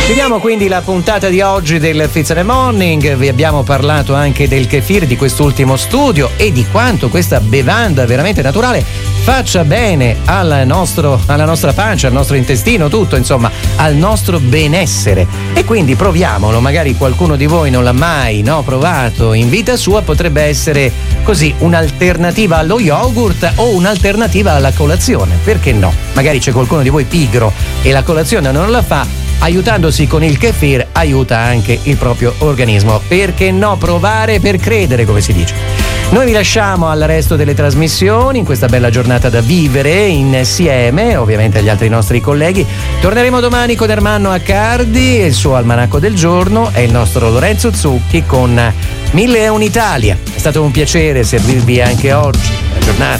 Chiudiamo quindi la puntata di oggi del Fizz and the Morning. Vi abbiamo parlato anche del kefir, di quest'ultimo studio e di quanto questa bevanda veramente naturale faccia bene alla nostra pancia, al nostro intestino, tutto, insomma, al nostro benessere. E quindi proviamolo, magari qualcuno di voi non l'ha mai provato in vita sua, potrebbe essere così un'alternativa allo yogurt o un'alternativa alla colazione, perché no? Magari c'è qualcuno di voi pigro e la colazione non la fa. Aiutandosi con il kefir aiuta anche il proprio organismo. Perché no? Provare per credere, come si dice. Noi vi lasciamo al resto delle trasmissioni in questa bella giornata da vivere insieme, ovviamente agli altri nostri colleghi. Torneremo domani con Ermanno Accardi e il suo almanacco del giorno e il nostro Lorenzo Zucchi con 1001 Italia. È stato un piacere servirvi anche oggi. Buona giornata.